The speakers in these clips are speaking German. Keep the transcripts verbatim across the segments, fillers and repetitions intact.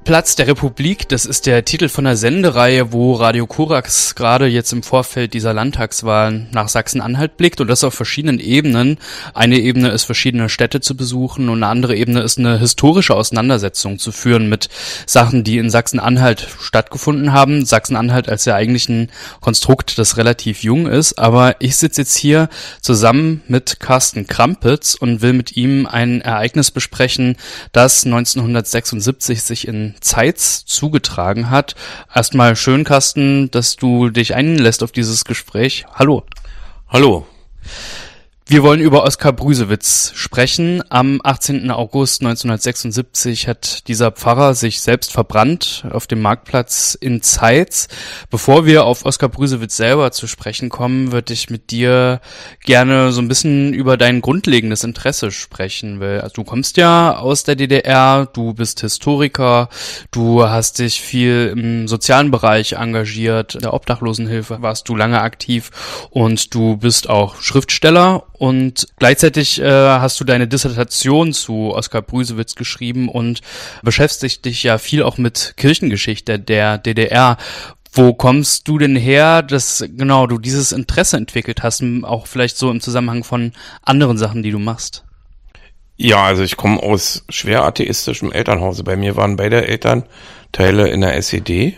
Platz der Republik, das ist der Titel von einer Sendereihe, wo Radio Korax gerade jetzt im Vorfeld dieser Landtagswahlen nach Sachsen-Anhalt blickt und das auf verschiedenen Ebenen. Eine Ebene ist, verschiedene Städte zu besuchen und eine andere Ebene ist, eine historische Auseinandersetzung zu führen mit Sachen, die in Sachsen-Anhalt stattgefunden haben. Sachsen-Anhalt als ja eigentlich ein Konstrukt, das relativ jung ist, aber ich sitze jetzt hier zusammen mit Carsten Krampitz und will mit ihm ein Ereignis besprechen, das neunzehnhundertsechsundsiebzig sich in Zeitz zugetragen hat. Erstmal schön, Carsten, dass du dich einlässt auf dieses Gespräch. Hallo. Hallo. Wir wollen über Oskar Brüsewitz sprechen. Am achtzehnten August neunzehnhundertsechsundsiebzig hat dieser Pfarrer sich selbst verbrannt auf dem Marktplatz in Zeitz. Bevor wir auf Oskar Brüsewitz selber zu sprechen kommen, würde ich mit dir gerne so ein bisschen über dein grundlegendes Interesse sprechen. Weil also du kommst ja aus der D D R, du bist Historiker, du hast dich viel im sozialen Bereich engagiert, in der Obdachlosenhilfe warst du lange aktiv und du bist auch Schriftsteller. Und gleichzeitig äh, hast du deine Dissertation zu Oskar Brüsewitz geschrieben und beschäftigst dich ja viel auch mit Kirchengeschichte der D D R. Wo kommst du denn her, dass genau du dieses Interesse entwickelt hast, auch vielleicht so im Zusammenhang von anderen Sachen, die du machst? Ja, also ich komme aus schwer atheistischem Elternhause. Bei mir waren beide Elternteile in der S E D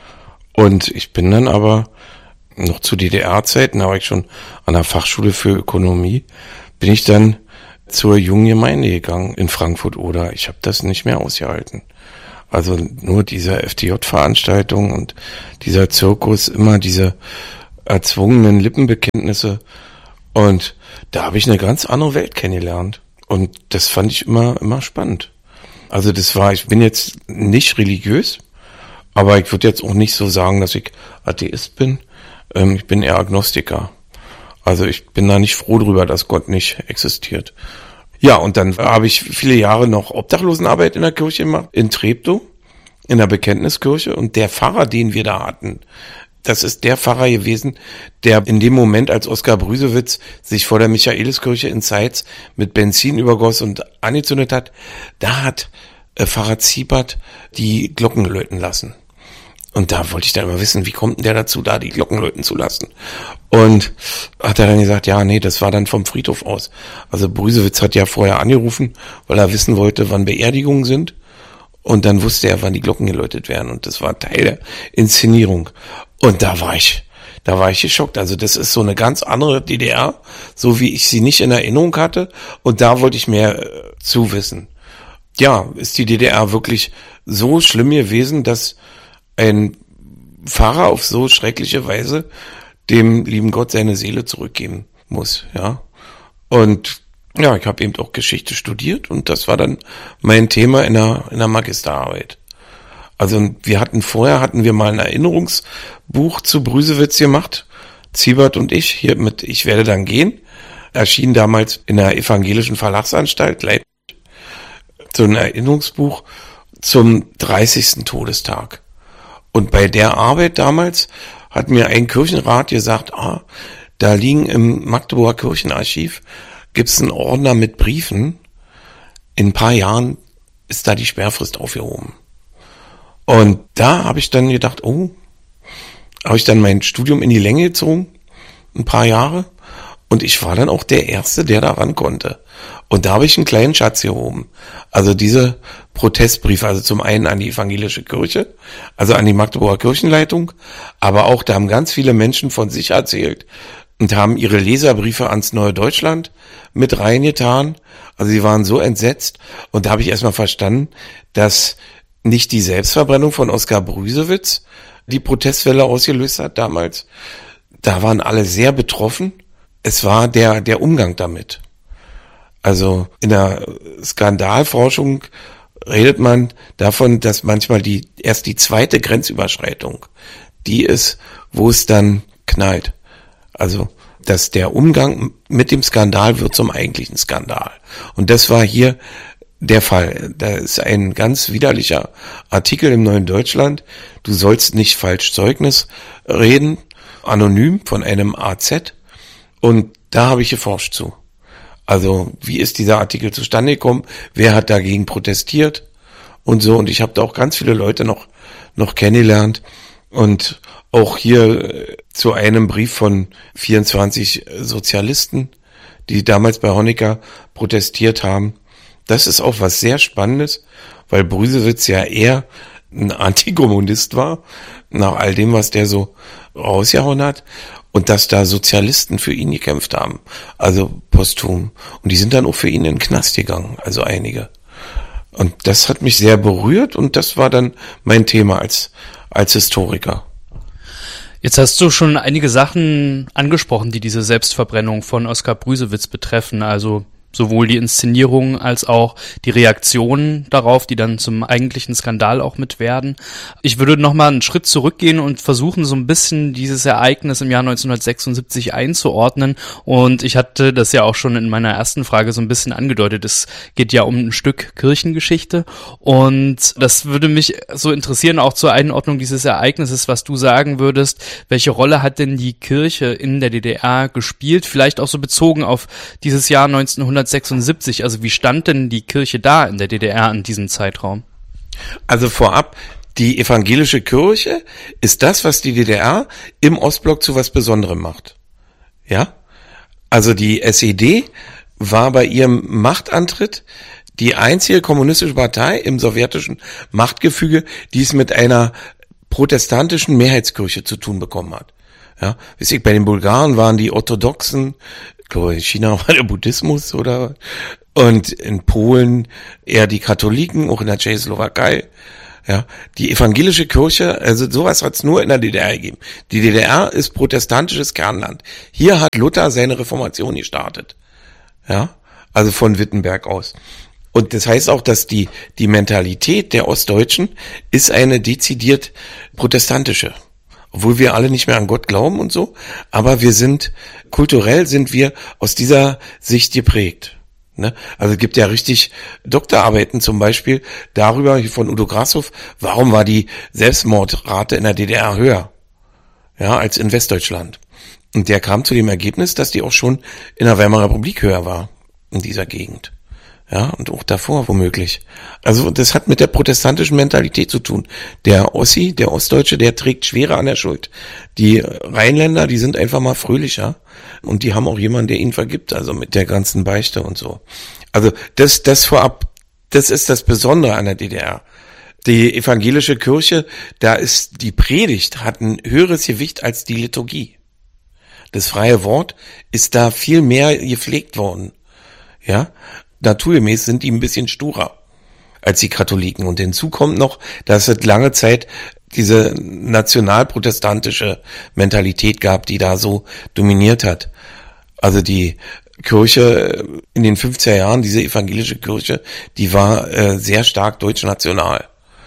und ich bin dann aber noch zu D D R-Zeiten, da war ich schon an der Fachschule für Ökonomie, bin ich dann zur jungen Gemeinde gegangen in Frankfurt-Oder. Ich habe das nicht mehr ausgehalten. Also nur diese F D J-Veranstaltung und dieser Zirkus, immer diese erzwungenen Lippenbekenntnisse. Und da habe ich eine ganz andere Welt kennengelernt. Und das fand ich immer immer spannend. Also das war, ich bin jetzt nicht religiös, aber ich würde jetzt auch nicht so sagen, dass ich Atheist bin. Ich bin eher Agnostiker. Also ich bin da nicht froh drüber, dass Gott nicht existiert. Ja, und dann habe ich viele Jahre noch Obdachlosenarbeit in der Kirche gemacht, in Treptow, in der Bekenntniskirche. Und der Pfarrer, den wir da hatten, das ist der Pfarrer gewesen, der in dem Moment, als Oskar Brüsewitz sich vor der Michaeliskirche in Zeitz mit Benzin übergoss und angezündet hat, da hat Pfarrer Ziebert die Glocken läuten lassen. Und da wollte ich dann mal wissen, wie kommt denn der dazu, da die Glocken läuten zu lassen? Und hat er dann gesagt, ja, nee, das war dann vom Friedhof aus. Also Brüsewitz hat ja vorher angerufen, weil er wissen wollte, wann Beerdigungen sind. Und dann wusste er, wann die Glocken geläutet werden. Und das war Teil der Inszenierung. Und da war ich, da war ich geschockt. Also das ist so eine ganz andere D D R, so wie ich sie nicht in Erinnerung hatte. Und da wollte ich mehr äh, zu wissen. Ja, ist die D D R wirklich so schlimm gewesen, dass ein Pfarrer auf so schreckliche Weise dem lieben Gott seine Seele zurückgeben muss, ja. Und ja, ich habe eben auch Geschichte studiert und das war dann mein Thema in der in der Magisterarbeit. Also wir hatten vorher hatten wir mal ein Erinnerungsbuch zu Brüsewitz gemacht, Ziebert und ich, hier mit Ich werde dann gehen, erschien damals in der evangelischen Verlagsanstalt Leipzig, so ein Erinnerungsbuch zum dreißigsten Todestag. Und bei der Arbeit damals hat mir ein Kirchenrat gesagt, ah, da liegen im Magdeburger Kirchenarchiv, gibt's einen Ordner mit Briefen. In ein paar Jahren ist da die Sperrfrist aufgehoben. Und da habe ich dann gedacht, oh, habe ich dann mein Studium in die Länge gezogen, ein paar Jahre. Und ich war dann auch der Erste, der da ran konnte. Und da habe ich einen kleinen Schatz gehoben. Also diese Protestbriefe, also zum einen an die evangelische Kirche, also an die Magdeburger Kirchenleitung, aber auch, da haben ganz viele Menschen von sich erzählt und haben ihre Leserbriefe ans Neue Deutschland mit reingetan. Also sie waren so entsetzt. Und da habe ich erstmal verstanden, dass nicht die Selbstverbrennung von Oskar Brüsewitz die Protestwelle ausgelöst hat damals. Da waren alle sehr betroffen. Es war der, der Umgang damit. Also in der Skandalforschung redet man davon, dass manchmal die erst die zweite Grenzüberschreitung die ist, wo es dann knallt. Also dass der Umgang mit dem Skandal wird zum eigentlichen Skandal. Und das war hier der Fall. Da ist ein ganz widerlicher Artikel im Neuen Deutschland. Du sollst nicht falsch Zeugnis reden, anonym von einem A Z. Und da habe ich geforscht zu. Also wie ist dieser Artikel zustande gekommen? Wer hat dagegen protestiert? und so. Und ich habe da auch ganz viele Leute noch, noch kennengelernt. Und auch hier zu einem Brief von vierundzwanzig Sozialisten, die damals bei Honecker protestiert haben. Das ist auch was sehr Spannendes, weil Brüsewitz ja eher ein Antikommunist war, nach all dem, was der so rausgehauen hat. Und dass da Sozialisten für ihn gekämpft haben, also posthum. Und die sind dann auch für ihn in den Knast gegangen, also einige. Und das hat mich sehr berührt und das war dann mein Thema als, als Historiker. Jetzt hast du schon einige Sachen angesprochen, die diese Selbstverbrennung von Oskar Brüsewitz betreffen, also sowohl die Inszenierung als auch die Reaktionen darauf, die dann zum eigentlichen Skandal auch mit werden. Ich würde nochmal einen Schritt zurückgehen und versuchen, so ein bisschen dieses Ereignis im Jahr neunzehnhundertsechsundsiebzig einzuordnen. Und ich hatte das ja auch schon in meiner ersten Frage so ein bisschen angedeutet. Es geht ja um ein Stück Kirchengeschichte. Und das würde mich so interessieren, auch zur Einordnung dieses Ereignisses, was du sagen würdest. Welche Rolle hat denn die Kirche in der D D R gespielt? Vielleicht auch so bezogen auf dieses Jahr neunzehnhundertsechsundsiebzig. Also wie stand denn die Kirche da in der D D R in diesem Zeitraum? Also vorab, die evangelische Kirche ist das, was die D D R im Ostblock zu was Besonderem macht. Ja? Also die S E D war bei ihrem Machtantritt die einzige kommunistische Partei im sowjetischen Machtgefüge, die es mit einer protestantischen Mehrheitskirche zu tun bekommen hat. Ja, wisst ihr, bei den Bulgaren waren die Orthodoxen, ich glaube in China war der Buddhismus oder, und in Polen eher die Katholiken, auch in der Tschechoslowakei. Ja, die evangelische Kirche, also sowas hat es nur in der D D R gegeben. Die D D R ist protestantisches Kernland. Hier hat Luther seine Reformation gestartet. Ja, also von Wittenberg aus. Und das heißt auch, dass die, die Mentalität der Ostdeutschen ist eine dezidiert protestantische. Obwohl wir alle nicht mehr an Gott glauben und so, aber wir sind, kulturell sind wir aus dieser Sicht geprägt. Ne? Also es gibt ja richtig Doktorarbeiten zum Beispiel darüber, von Udo Grashoff, warum war die Selbstmordrate in der D D R höher, ja, als in Westdeutschland. Und der kam zu dem Ergebnis, dass die auch schon in der Weimarer Republik höher war, in dieser Gegend. Ja, und auch davor womöglich. Also das hat mit der protestantischen Mentalität zu tun. Der Ossi, der Ostdeutsche, der trägt schwerer an der Schuld. Die Rheinländer, die sind einfach mal fröhlicher und die haben auch jemanden, der ihnen vergibt, also mit der ganzen Beichte und so. Also das, das vorab, das ist das Besondere an der D D R. Die evangelische Kirche, da ist die Predigt, hat ein höheres Gewicht als die Liturgie. Das freie Wort ist da viel mehr gepflegt worden. Ja, naturgemäß sind die ein bisschen sturer als die Katholiken. Und hinzu kommt noch, dass es lange Zeit diese nationalprotestantische Mentalität gab, die da so dominiert hat. Also die Kirche in den fünfziger Jahren, diese evangelische Kirche, die war äh, sehr stark deutschnational.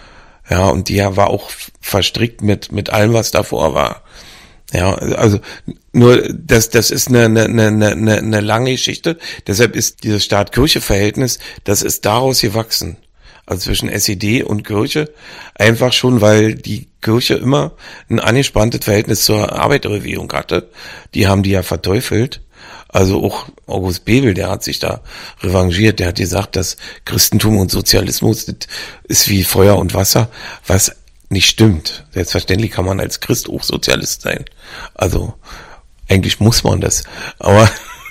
Ja, und die war auch verstrickt mit mit allem, was davor war. Ja, also nur das das ist eine eine eine eine, eine lange Geschichte. Deshalb ist dieses Staat-Kirche-Verhältnis, das ist daraus gewachsen. Also zwischen S E D und Kirche, einfach schon, weil die Kirche immer ein angespanntes Verhältnis zur Arbeiterbewegung hatte. Die haben die ja verteufelt. Also auch August Bebel, der hat sich da revanchiert. Der hat gesagt, dass Christentum und Sozialismus ist wie Feuer und Wasser, was nicht stimmt. Selbstverständlich kann man als Christ auch Sozialist sein. Also eigentlich muss man das. Aber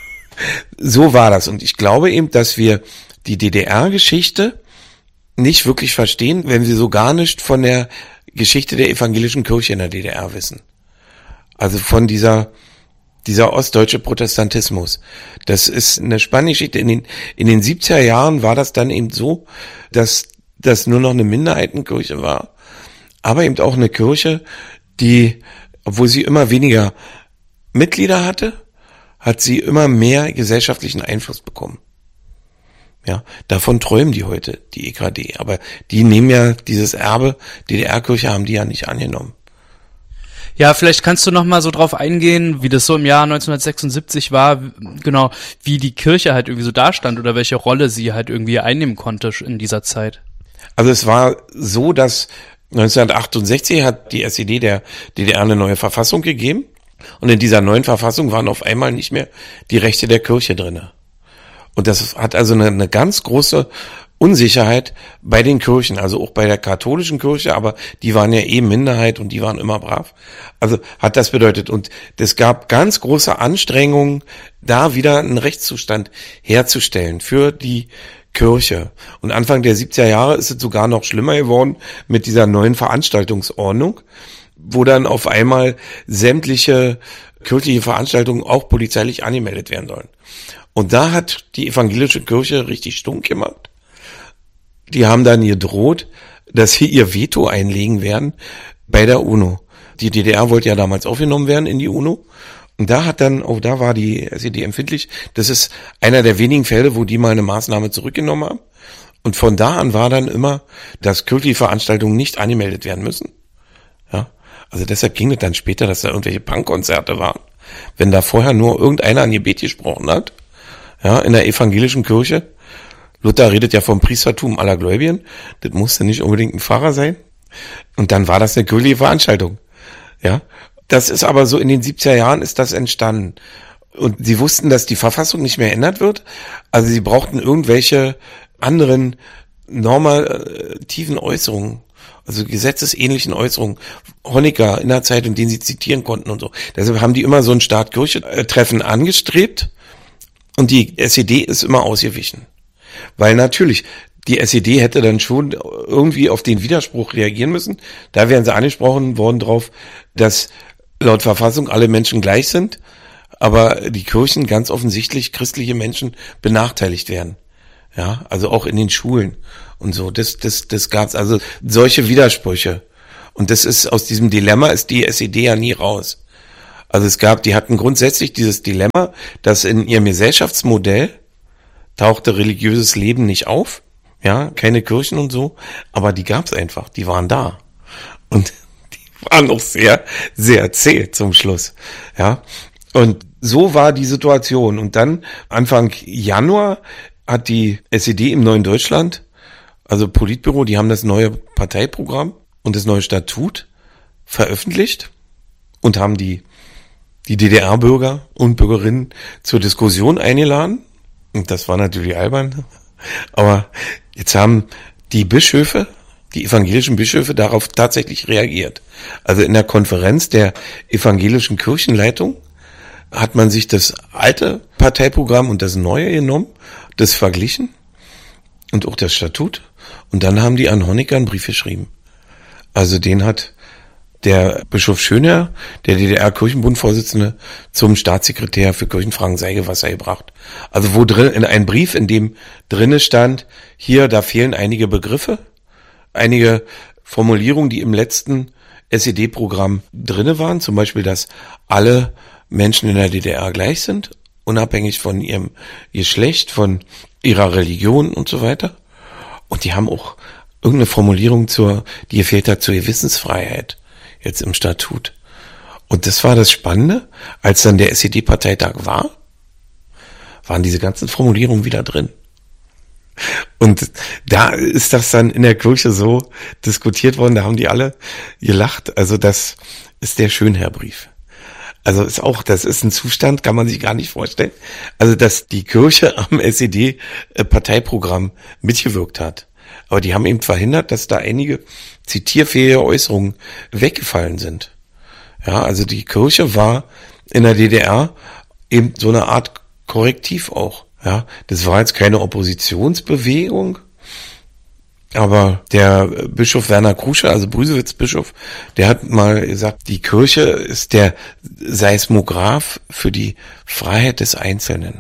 so war das. Und ich glaube eben, dass wir die D D R-Geschichte nicht wirklich verstehen, wenn wir so gar nicht von der Geschichte der evangelischen Kirche in der D D R wissen. Also von dieser dieser ostdeutsche Protestantismus. Das ist eine spannende Geschichte. In den, in den siebziger Jahren war das dann eben so, dass das nur noch eine Minderheitenkirche war. Aber eben auch eine Kirche, die, obwohl sie immer weniger Mitglieder hatte, hat sie immer mehr gesellschaftlichen Einfluss bekommen. Ja, davon träumen die heute, die E K D. Aber die nehmen ja dieses Erbe, D D R-Kirche haben die ja nicht angenommen. Ja, vielleicht kannst du noch mal so drauf eingehen, wie das so im Jahr neunzehnhundertsechsundsiebzig war, genau, wie die Kirche halt irgendwie so dastand oder welche Rolle sie halt irgendwie einnehmen konnte in dieser Zeit. Also es war so, dass neunzehnhundertachtundsechzig hat die S E D der D D R eine neue Verfassung gegeben und in dieser neuen Verfassung waren auf einmal nicht mehr die Rechte der Kirche drinne. Und das hat also eine, eine ganz große Unsicherheit bei den Kirchen, also auch bei der katholischen Kirche, aber die waren ja eh Minderheit und die waren immer brav. Also hat das bedeutet, und es gab ganz große Anstrengungen, da wieder einen Rechtszustand herzustellen für die Kirche. Und Anfang der siebziger Jahre ist es sogar noch schlimmer geworden mit dieser neuen Veranstaltungsordnung, wo dann auf einmal sämtliche kirchliche Veranstaltungen auch polizeilich angemeldet werden sollen. Und da hat die evangelische Kirche richtig stunk gemacht. Die haben dann gedroht, dass sie ihr Veto einlegen werden bei der UNO. Die D D R wollte ja damals aufgenommen werden in die UNO. Und da hat dann, oh, da war die S E D empfindlich. Das ist einer der wenigen Fälle, wo die mal eine Maßnahme zurückgenommen haben. Und von da an war dann immer, dass kirchliche Veranstaltungen nicht angemeldet werden müssen. Ja. Also deshalb ging es dann später, dass da irgendwelche Punkkonzerte waren. Wenn da vorher nur irgendeiner ein Gebet gesprochen hat, ja, in der evangelischen Kirche. Luther redet ja vom Priestertum aller Gläubigen. Das musste nicht unbedingt ein Pfarrer sein. Und dann war das eine kirchliche Veranstaltung. Ja. Das ist aber so, in den siebziger Jahren ist das entstanden. Und sie wussten, dass die Verfassung nicht mehr ändert wird. Also sie brauchten irgendwelche anderen normativen Äußerungen, also gesetzesähnlichen Äußerungen. Honecker in der Zeitung, den sie zitieren konnten und so. Deshalb haben die immer so ein Staat-Kirche-Treffen angestrebt und die S E D ist immer ausgewichen. Weil natürlich, die S E D hätte dann schon irgendwie auf den Widerspruch reagieren müssen. Da wären sie angesprochen worden drauf, dass laut Verfassung alle Menschen gleich sind, aber die Kirchen ganz offensichtlich christliche Menschen benachteiligt werden. Ja, also auch in den Schulen und so. Das, das, das gab's also solche Widersprüche. Und das ist, aus diesem Dilemma ist die S E D ja nie raus. Also es gab, die hatten grundsätzlich dieses Dilemma, dass in ihrem Gesellschaftsmodell tauchte religiöses Leben nicht auf. Ja, keine Kirchen und so, aber die gab's einfach, die waren da. Und die waren auch sehr, sehr zäh zum Schluss. Ja, und so war die Situation. Und dann Anfang Januar hat die S E D im Neuen Deutschland, also Politbüro, die haben das neue Parteiprogramm und das neue Statut veröffentlicht und haben die, die D D R-Bürger und Bürgerinnen zur Diskussion eingeladen. Und das war natürlich albern. Aber jetzt haben die Bischöfe, die evangelischen Bischöfe, darauf tatsächlich reagiert. Also in der Konferenz der evangelischen Kirchenleitung hat man sich das alte Parteiprogramm und das neue genommen, das verglichen und auch das Statut. Und dann haben die an Honecker einen Brief geschrieben. Also den hat der Bischof Schöner, der D D R-Kirchenbund-Vorsitzende, zum Staatssekretär für Kirchenfragen Seigewasser gebracht. Also wo drin, in einem Brief, in dem drinne stand, hier, da fehlen einige Begriffe, einige Formulierungen, die im letzten S E D-Programm drinne waren, zum Beispiel, dass alle Menschen in der D D R gleich sind, unabhängig von ihrem Geschlecht, von ihrer Religion und so weiter. Und die haben auch irgendeine Formulierung zur, die gefehlt hat, zur Gewissensfreiheit, jetzt im Statut. Und das war das Spannende, als dann der S E D-Parteitag war, waren diese ganzen Formulierungen wieder drin. Und da ist das dann in der Kirche so diskutiert worden, da haben die alle gelacht. Also das ist der Schönherrbrief. Also ist auch, das ist ein Zustand, kann man sich gar nicht vorstellen. Also dass die Kirche am S E D-Parteiprogramm mitgewirkt hat. Aber die haben eben verhindert, dass da einige zitierfähige Äußerungen weggefallen sind. Ja, also die Kirche war in der D D R eben so eine Art Korrektiv auch. Ja, das war jetzt keine Oppositionsbewegung, aber der Bischof Werner Krusche, also Brüsewitz-Bischof, der hat mal gesagt, die Kirche ist der Seismograph für die Freiheit des Einzelnen.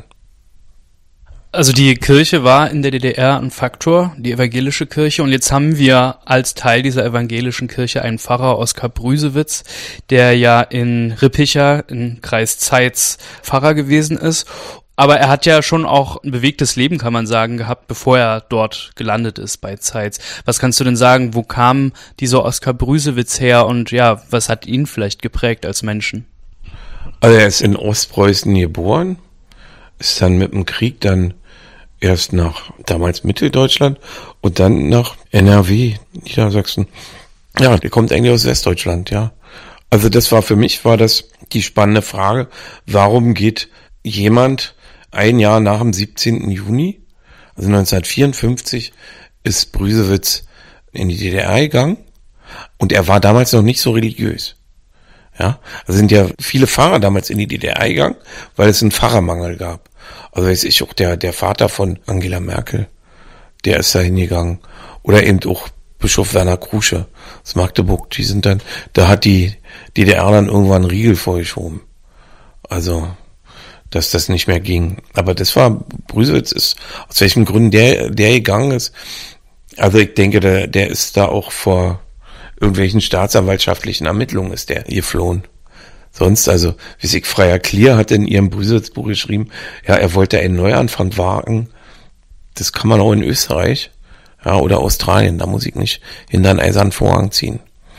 Also die Kirche war in der D D R ein Faktor, die evangelische Kirche, und jetzt haben wir als Teil dieser evangelischen Kirche einen Pfarrer, Oskar Brüsewitz, der ja in Rippicha, in Kreis Zeitz, Pfarrer gewesen ist. Aber er hat ja schon auch ein bewegtes Leben, kann man sagen, gehabt, bevor er dort gelandet ist bei Zeitz. Was kannst du denn sagen, wo kam dieser Oskar Brüsewitz her und ja, was hat ihn vielleicht geprägt als Menschen? Also er ist in Ostpreußen geboren, ist dann mit dem Krieg dann erst nach damals Mitteldeutschland und dann nach N R W, Niedersachsen. Ja, der kommt eigentlich aus Westdeutschland, ja. Also das war für mich, war das die spannende Frage, warum geht jemand ein Jahr nach dem siebzehnten Juni Also neunzehnhundertvierundfünfzig ist Brüsewitz in die D D R gegangen und er war damals noch nicht so religiös. Ja, also sind ja viele Pfarrer damals in die D D R gegangen, weil es einen Pfarrermangel gab. Also weiß ich auch, der, der Vater von Angela Merkel, der ist da hingegangen. Oder eben auch Bischof Werner Krusche aus Magdeburg, die sind dann, da hat die D D R dann irgendwann einen Riegel vorgeschoben. Also, dass das nicht mehr ging. Aber das war, Brüsewitz ist, aus welchen Gründen der, der gegangen ist. Also ich denke, der, der ist da auch vor irgendwelchen staatsanwaltschaftlichen Ermittlungen ist der geflohen. Sonst, also, wie sich Freier Klier hat in ihrem Brüsewitz-Buch geschrieben, ja, er wollte einen Neuanfang wagen. Das kann man auch in Österreich, ja, oder Australien. Da muss ich nicht hinter einen eisernen Vorhang ziehen.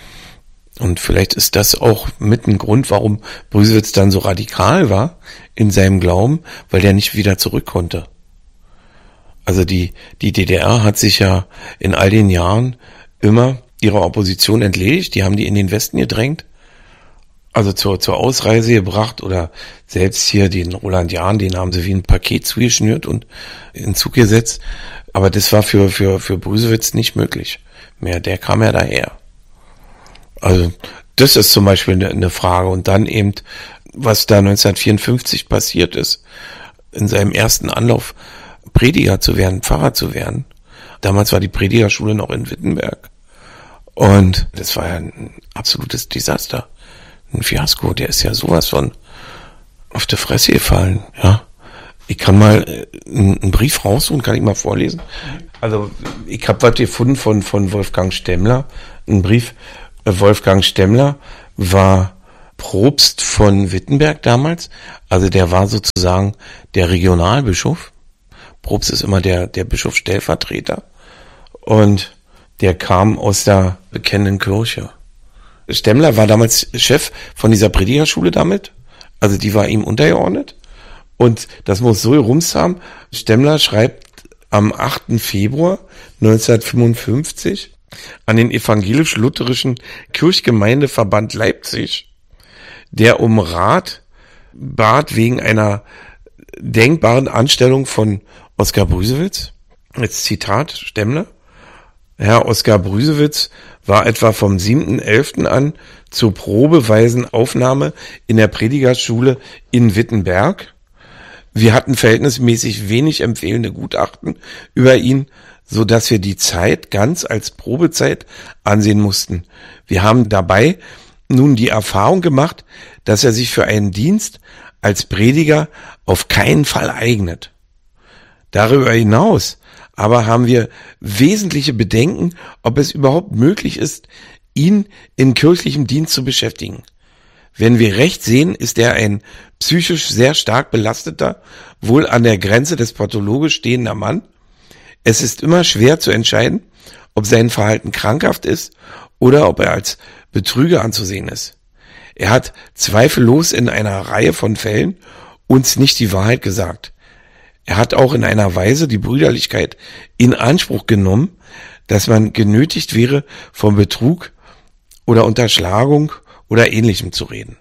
Und vielleicht ist das auch mit ein Grund, warum Brüsewitz dann so radikal war in seinem Glauben, weil der nicht wieder zurück konnte. Also die, die D D R hat sich ja in all den Jahren immer ihrer Opposition entledigt. Die haben die in den Westen gedrängt, also zur, zur Ausreise gebracht oder selbst hier den Roland Jahn, den haben sie wie ein Paket zugeschnürt und in den Zug gesetzt. Aber das war für, für, für Brüsewitz nicht möglich mehr. Der kam ja daher. Also das ist zum Beispiel eine, eine Frage. Und dann eben, was da neunzehnhundertvierundfünfzig passiert ist, in seinem ersten Anlauf Prediger zu werden, Pfarrer zu werden. Damals war die Predigerschule noch in Wittenberg. Und das war ja ein absolutes Desaster. Ein Fiasko, der ist ja sowas von auf die Fresse gefallen, ja. Ich kann mal einen Brief raussuchen, kann ich mal vorlesen. Also ich habe was gefunden von, von Wolfgang Stemmler. Ein Brief, Wolfgang Stemmler war Propst von Wittenberg damals. Also der war sozusagen der Regionalbischof. Propst ist immer der, der Bischofsstellvertreter. Und der kam aus der bekennenden Kirche. Stemmler war damals Chef von dieser Predigerschule damit. Also die war ihm untergeordnet. Und das muss so gerumst haben. Stemmler schreibt am achten Februar neunzehnhundertfünfundfünfzig an den evangelisch-lutherischen Kirchgemeindeverband Leipzig, der um Rat bat wegen einer denkbaren Anstellung von Oskar Brüsewitz. Jetzt Zitat Stemmler. Herr Oskar Brüsewitz war etwa vom siebten elften an zur probeweisen Aufnahme in der Predigerschule in Wittenberg. Wir hatten verhältnismäßig wenig empfehlende Gutachten über ihn, so dass wir die Zeit ganz als Probezeit ansehen mussten. Wir haben dabei nun die Erfahrung gemacht, dass er sich für einen Dienst als Prediger auf keinen Fall eignet. Darüber hinaus aber haben wir wesentliche Bedenken, ob es überhaupt möglich ist, ihn in kirchlichem Dienst zu beschäftigen. Wenn wir recht sehen, ist er ein psychisch sehr stark belasteter, wohl an der Grenze des pathologisch stehender Mann. Es ist immer schwer zu entscheiden, ob sein Verhalten krankhaft ist oder ob er als Betrüger anzusehen ist. Er hat zweifellos in einer Reihe von Fällen uns nicht die Wahrheit gesagt. Er hat auch in einer Weise die Brüderlichkeit in Anspruch genommen, dass man genötigt wäre, von Betrug oder Unterschlagung oder Ähnlichem zu reden.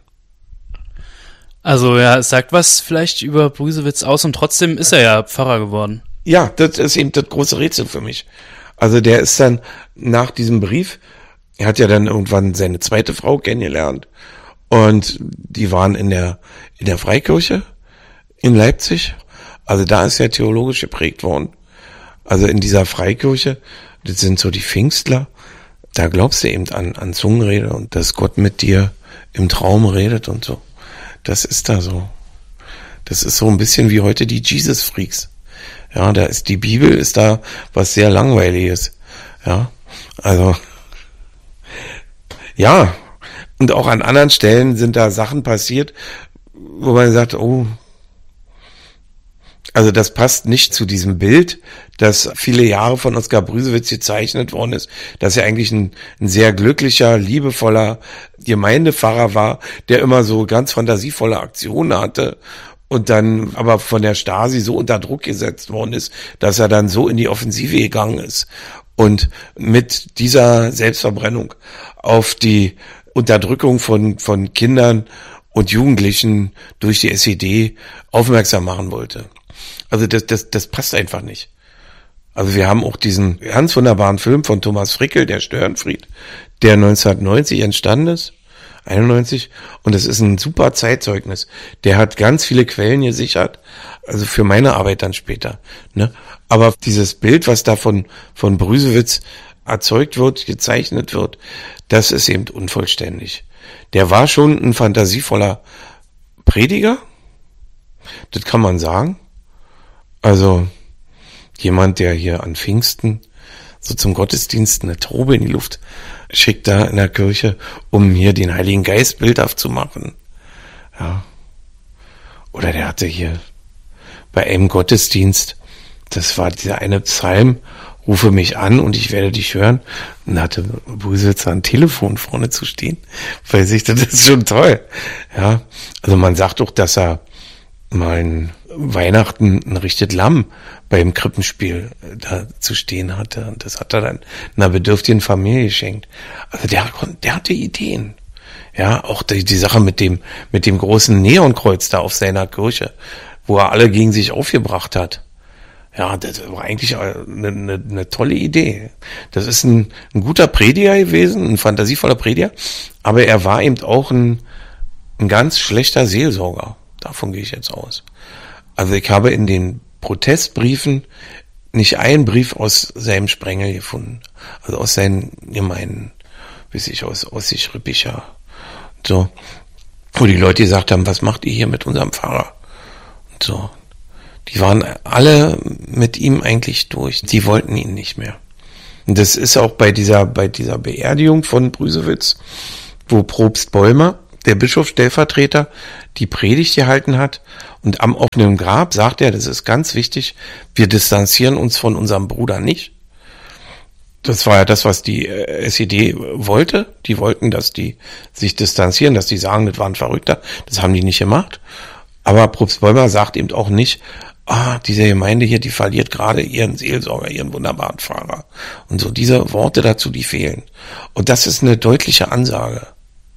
Also ja, es sagt was vielleicht über Brüsewitz aus und trotzdem ist er ja Pfarrer geworden. Ja, das ist eben das große Rätsel für mich. Also der ist dann nach diesem Brief, er hat ja dann irgendwann seine zweite Frau kennengelernt und die waren in der in der Freikirche in Leipzig. Also da ist er theologisch geprägt worden. Also in dieser Freikirche, das sind so die Pfingstler, da glaubst du eben an, an Zungenrede und dass Gott mit dir im Traum redet und so. Das ist da so. Das ist so ein bisschen wie heute die Jesus-Freaks. Ja, da ist die Bibel, ist da was sehr Langweiliges. Ja, also, ja. Und auch an anderen Stellen sind da Sachen passiert, wo man sagt, oh, also das passt nicht zu diesem Bild, das viele Jahre von Oskar Brüsewitz gezeichnet worden ist, dass er eigentlich ein, ein sehr glücklicher, liebevoller Gemeindepfarrer war, der immer so ganz fantasievolle Aktionen hatte und dann aber von der Stasi so unter Druck gesetzt worden ist, dass er dann so in die Offensive gegangen ist und mit dieser Selbstverbrennung auf die Unterdrückung von, von Kindern und Jugendlichen durch die S E D aufmerksam machen wollte. Also das, das, das passt einfach nicht. Also wir haben auch diesen ganz wunderbaren Film von Thomas Frickel, der Störenfried, der neunzehnhundertneunzig entstanden ist, einundneunzig, und das ist ein super Zeitzeugnis. Der hat ganz viele Quellen gesichert, also für meine Arbeit dann später, ne? Aber dieses Bild, was da von, von Brüsewitz erzeugt wird, gezeichnet wird, das ist eben unvollständig. Der war schon ein fantasievoller Prediger, das kann man sagen. Also jemand, der hier an Pfingsten so zum Gottesdienst eine Traube in die Luft schickt da in der Kirche, um hier den Heiligen Geist bildhaft zu machen. Ja. Oder der hatte hier bei einem Gottesdienst, das war dieser eine Psalm, rufe mich an und ich werde dich hören. Und da hatte Brüsewitz ein Telefon vorne zu stehen, weil sich das ist schon toll. Ja. Also man sagt doch, dass er mal ein Weihnachten ein richtiges Lamm beim Krippenspiel da zu stehen hatte. Und das hat er dann einer bedürftigen Familie geschenkt. Also der, der hatte Ideen. Ja, auch die, die Sache mit dem, mit dem großen Neonkreuz da auf seiner Kirche, wo er alle gegen sich aufgebracht hat. Ja, das war eigentlich eine, eine, eine tolle Idee. Das ist ein, ein guter Prediger gewesen, ein fantasievoller Prediger, aber er war eben auch ein, ein ganz schlechter Seelsorger. Davon gehe ich jetzt aus. Also ich habe in den Protestbriefen nicht einen Brief aus seinem Sprengel gefunden. Also aus seinen Gemeinden, weiß ich, aus, aus sich Rippicher. So. Wo die Leute gesagt haben, was macht ihr hier mit unserem Pfarrer? Und so. Die waren alle mit ihm eigentlich durch. Die wollten ihn nicht mehr. Und das ist auch bei dieser, bei dieser Beerdigung von Brüsewitz, wo Propst Bollmer, der Bischofsstellvertreter, die Predigt gehalten hat, und am offenen Grab sagt er, das ist ganz wichtig, wir distanzieren uns von unserem Bruder nicht. Das war ja das, was die S E D wollte. Die wollten, dass die sich distanzieren, dass die sagen, das war ein Verrückter. Das haben die nicht gemacht. Aber Propst Bollmer sagt eben auch nicht, ah, diese Gemeinde hier, die verliert gerade ihren Seelsorger, ihren wunderbaren Pfarrer. Und so diese Worte dazu, die fehlen. Und das ist eine deutliche Ansage.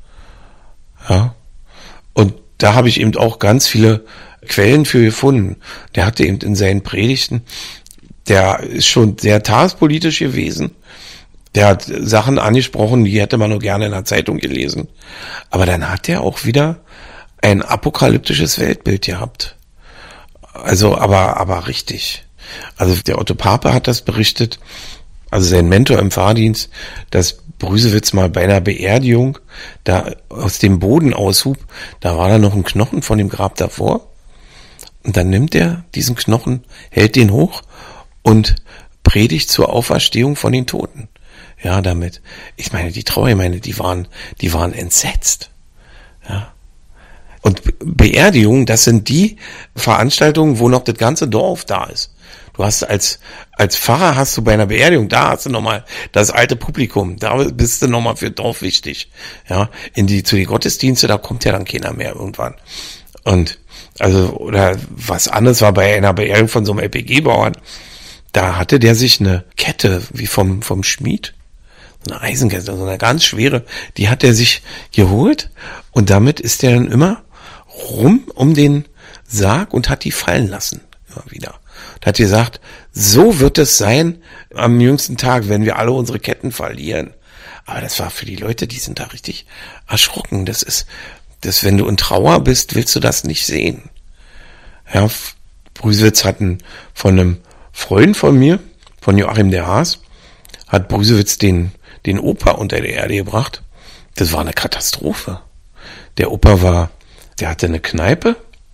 Ja. Und da habe ich eben auch ganz viele Quellen für gefunden. Der hatte eben in seinen Predigten, der ist schon sehr tagespolitisch gewesen. Der hat Sachen angesprochen, die hätte man nur gerne in der Zeitung gelesen. Aber dann hat er auch wieder ein apokalyptisches Weltbild gehabt. Also, aber, aber richtig. Also der Otto Pape hat das berichtet, also sein Mentor im Pfarrdienst, dass Brüsewitz mal bei einer Beerdigung da aus dem Boden aushub, da war da noch ein Knochen von dem Grab davor. Und dann nimmt er diesen Knochen, hält den hoch und predigt zur Auferstehung von den Toten. Ja, damit. Ich meine, die Trauer, ich meine, die waren, die waren entsetzt. Ja. Und Beerdigungen, das sind die Veranstaltungen, wo noch das ganze Dorf da ist. Du hast als, als Pfarrer hast du bei einer Beerdigung, da hast du nochmal das alte Publikum, da bist du nochmal für Dorf wichtig. Ja, in die, zu den Gottesdienste, da kommt ja dann keiner mehr irgendwann. Und, also, oder was anderes war bei einer Beerdigung von so einem L P G-Bauern, da hatte der sich eine Kette, wie vom, vom Schmied, so eine Eisenkette, so eine ganz schwere, die hat er sich geholt und damit ist er dann immer rum um den Sarg und hat die fallen lassen, immer wieder. Und hat gesagt, so wird es sein am jüngsten Tag, wenn wir alle unsere Ketten verlieren. Aber das war für die Leute, die sind da richtig erschrocken. Das ist, das, wenn du in Trauer bist, willst du das nicht sehen. Ja, Brüsewitz hat einen, von einem Freund von mir, von Joachim der Haas, hat Brüsewitz den, den Opa unter der Erde gebracht. Das war eine Katastrophe. Der Opa war, der hatte eine Kneipe,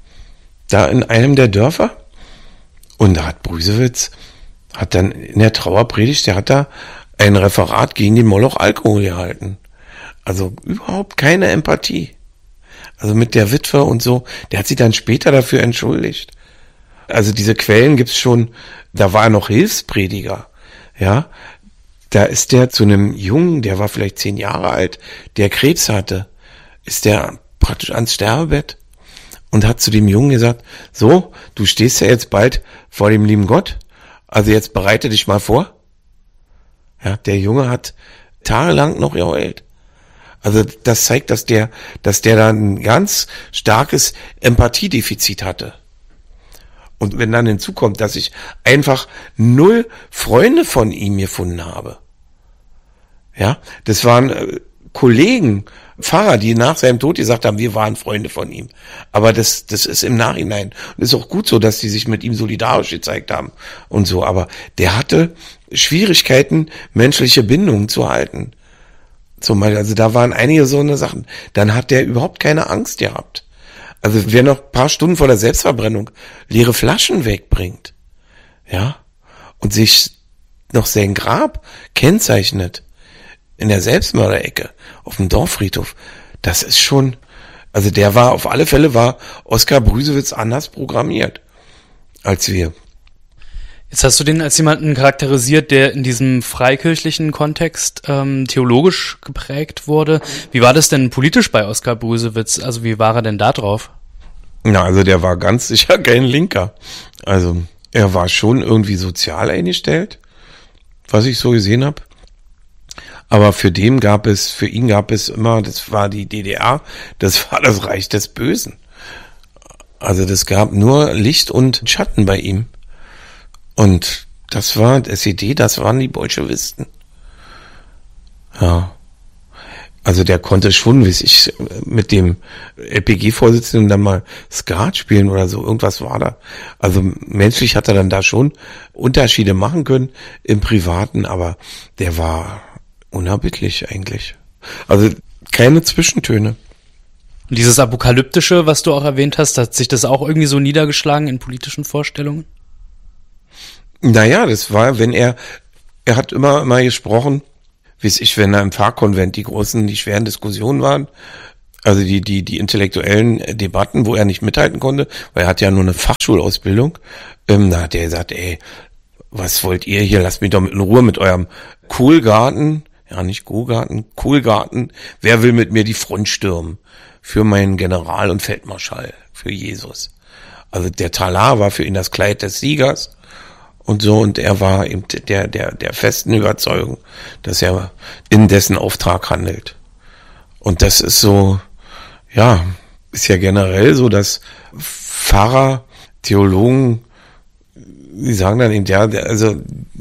da in einem der Dörfer. Und da hat Brüsewitz, hat dann in der Trauerpredigt, der hat da ein Referat gegen den Moloch Alkohol gehalten. Also überhaupt keine Empathie. Also mit der Witwe und so, der hat sich dann später dafür entschuldigt. Also diese Quellen gibt's schon, da war er noch Hilfsprediger, ja. Da ist der zu einem Jungen, der war vielleicht zehn Jahre alt, der Krebs hatte, ist der praktisch ans Sterbebett und hat zu dem Jungen gesagt, so, du stehst ja jetzt bald vor dem lieben Gott, also jetzt bereite dich mal vor. Ja, der Junge hat tagelang noch geheult. Also das zeigt, dass der, dass der da ein ganz starkes Empathiedefizit hatte. Und wenn dann hinzukommt, dass ich einfach null Freunde von ihm gefunden habe. Ja, das waren äh, Kollegen, Pfarrer, die nach seinem Tod gesagt haben, wir waren Freunde von ihm. Aber das, das ist im Nachhinein. Und ist auch gut so, dass die sich mit ihm solidarisch gezeigt haben und so. Aber der hatte Schwierigkeiten, menschliche Bindungen zu halten. Zum Beispiel, also da waren einige so eine Sachen. Dann hat der überhaupt keine Angst gehabt. Also wer noch ein paar Stunden vor der Selbstverbrennung leere Flaschen wegbringt, ja, und sich noch sein Grab kennzeichnet in der Selbstmörderecke auf dem Dorffriedhof, das ist schon, also der war, auf alle Fälle war Oskar Brüsewitz anders programmiert als wir. Jetzt hast du den als jemanden charakterisiert, der in diesem freikirchlichen Kontext ähm, theologisch geprägt wurde. Wie war das denn politisch bei Oskar Brüsewitz? Also wie war er denn da drauf? Na, also der war ganz sicher kein Linker. Also er war schon irgendwie sozial eingestellt, was ich so gesehen habe. Aber für den gab es, für ihn gab es immer, das war die D D R, das war das Reich des Bösen. Also das gab nur Licht und Schatten bei ihm. Und das war das S E D, das waren die Bolschewisten. Ja. Also der konnte schon, wie ich, mit dem L P G-Vorsitzenden dann mal Skat spielen oder so, irgendwas war da. Also menschlich hat er dann da schon Unterschiede machen können im Privaten, aber der war unerbittlich eigentlich. Also keine Zwischentöne. Und dieses Apokalyptische, was du auch erwähnt hast, hat sich das auch irgendwie so niedergeschlagen in politischen Vorstellungen? Naja, das war, wenn er, er hat immer, immer gesprochen, wie es ich, wenn da im Pfarrkonvent die großen, die schweren Diskussionen waren, also die, die, die intellektuellen Debatten, wo er nicht mithalten konnte, weil er hat ja nur eine Fachschulausbildung, ähm, da hat er gesagt, ey, was wollt ihr hier, lasst mich doch in Ruhe mit eurem Kohlgarten, ja nicht Kohlgarten, Kohlgarten, wer will mit mir die Front stürmen? Für meinen General und Feldmarschall, für Jesus. Also der Talar war für ihn das Kleid des Siegers, und so, und er war eben der, der, der festen Überzeugung, dass er in dessen Auftrag handelt. Und das ist so, ja, ist ja generell so, dass Pfarrer, Theologen, die sagen dann eben, ja, also,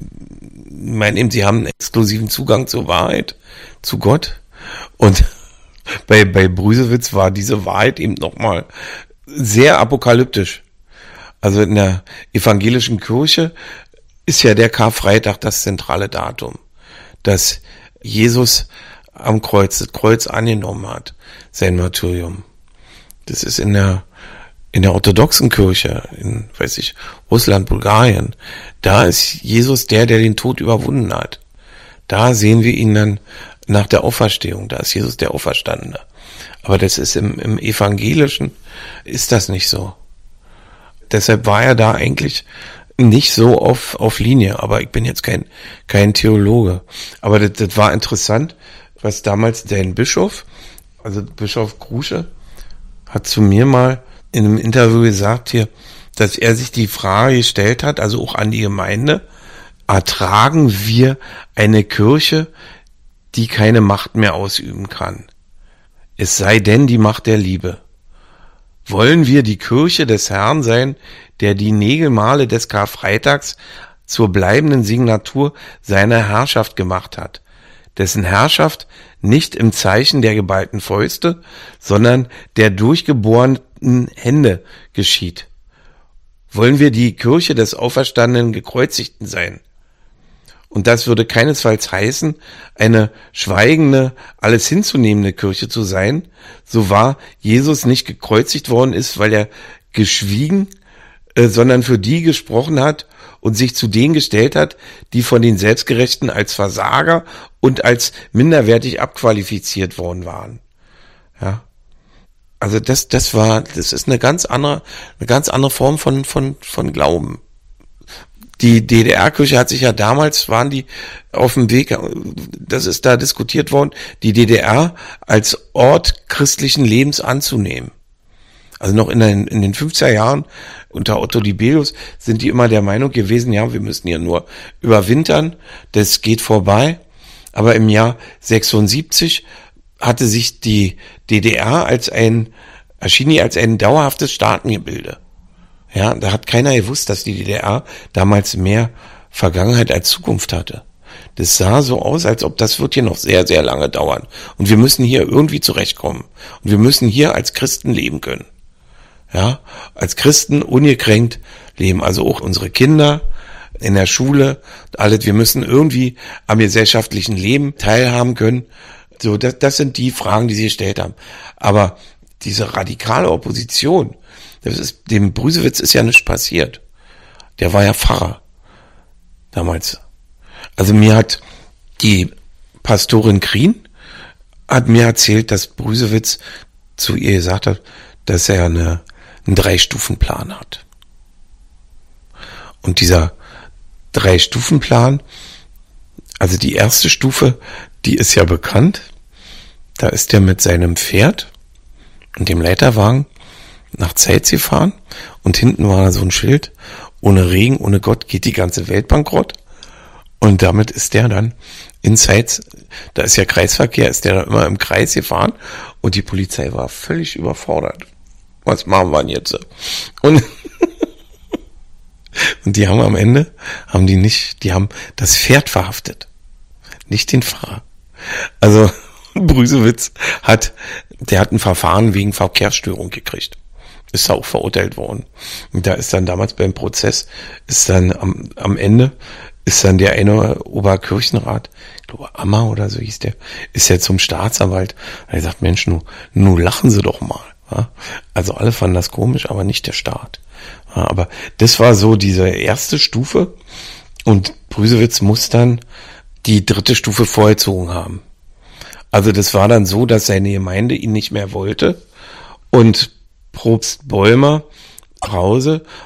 meinen eben, sie haben einen exklusiven Zugang zur Wahrheit, zu Gott. Und bei, bei Brüsewitz war diese Wahrheit eben nochmal sehr apokalyptisch. Also in der evangelischen Kirche ist ja der Karfreitag das zentrale Datum, dass Jesus am Kreuz, das Kreuz angenommen hat, sein Martyrium. Das ist in der, in der orthodoxen Kirche, in, weiß ich, Russland, Bulgarien, da ist Jesus der, der den Tod überwunden hat. Da sehen wir ihn dann nach der Auferstehung, da ist Jesus der Auferstandene. Aber das ist im, im Evangelischen, ist das nicht so. Deshalb war er da eigentlich nicht so auf, auf Linie. Aber ich bin jetzt kein, kein Theologe. Aber das, das war interessant, was damals dein Bischof, also Bischof Krusche, hat zu mir mal in einem Interview gesagt hier, dass er sich die Frage gestellt hat, also auch an die Gemeinde, ertragen wir eine Kirche, die keine Macht mehr ausüben kann? Es sei denn die Macht der Liebe. Wollen wir die Kirche des Herrn sein, der die Nägelmale des Karfreitags zur bleibenden Signatur seiner Herrschaft gemacht hat, dessen Herrschaft nicht im Zeichen der geballten Fäuste, sondern der durchgebohrten Hände geschieht? Wollen wir die Kirche des auferstandenen Gekreuzigten sein? Und das würde keinesfalls heißen, eine schweigende, alles hinzunehmende Kirche zu sein, so wahr Jesus nicht gekreuzigt worden ist, weil er geschwiegen, äh, sondern für die gesprochen hat und sich zu denen gestellt hat, die von den Selbstgerechten als Versager und als minderwertig abqualifiziert worden waren. Ja. Also das, das war, das ist eine ganz andere, eine ganz andere Form von, von, von Glauben. Die D D R-Kirche hat sich ja damals, waren die auf dem Weg, das ist da diskutiert worden, die D D R als Ort christlichen Lebens anzunehmen. Also noch in den, in den fünfziger Jahren unter Otto Dibelius sind die immer der Meinung gewesen, ja, wir müssen hier nur überwintern, das geht vorbei. Aber im Jahr sechsundsiebzig hatte sich die D D R als ein, erschien die als ein dauerhaftes Staatengebilde. Ja, da hat keiner gewusst, dass die D D R damals mehr Vergangenheit als Zukunft hatte. Das sah so aus, als ob das wird hier noch sehr, sehr lange dauern. Und wir müssen hier irgendwie zurechtkommen. Und wir müssen hier als Christen leben können. Ja, als Christen ungekränkt leben. Also auch unsere Kinder in der Schule, alles. Wir müssen irgendwie am gesellschaftlichen Leben teilhaben können. So, das, das sind die Fragen, die sie gestellt haben. Aber diese radikale Opposition, das ist, dem Brüsewitz ist ja nichts passiert. Der war ja Pfarrer damals. Also mir hat die Pastorin Krien hat mir erzählt, dass Brüsewitz zu ihr gesagt hat, dass er eine, einen Drei-Stufen-Plan hat. Und dieser Drei-Stufen-Plan, also die erste Stufe, die ist ja bekannt. Da ist er mit seinem Pferd und dem Leiterwagen nach Zeitz gefahren und hinten war da so ein Schild, ohne Regen, ohne Gott geht die ganze Welt bankrott. Und damit ist der dann in Zeitz, da ist ja Kreisverkehr, ist der dann immer im Kreis gefahren und die Polizei war völlig überfordert. Was machen wir denn jetzt? Und, und die haben am Ende, haben die nicht, die haben das Pferd verhaftet, nicht den Fahrer. Also Brüsewitz hat, der hat ein Verfahren wegen Verkehrsstörung gekriegt. Ist auch verurteilt worden. Und da ist dann damals beim Prozess, ist dann am, am Ende, ist dann der eine Oberkirchenrat, ich glaube Ammer oder so hieß der, ist ja zum Staatsanwalt. Er sagt, Mensch, nu, nu lachen Sie doch mal. Ja? Also alle fanden das komisch, aber nicht der Staat. Ja, aber das war so diese erste Stufe und Brüsewitz muss dann die dritte Stufe vollzogen haben. Also das war dann so, dass seine Gemeinde ihn nicht mehr wollte und Propst Bäumer Brause